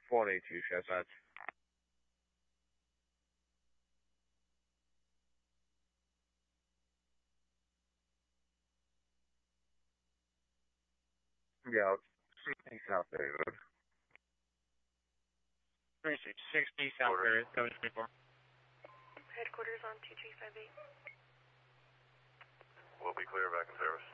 22 Chestnut. Yeah, 60 South Bay Road. 3660 South Bay Road, 724. Headquarters on 2358. We'll be clear, back in service.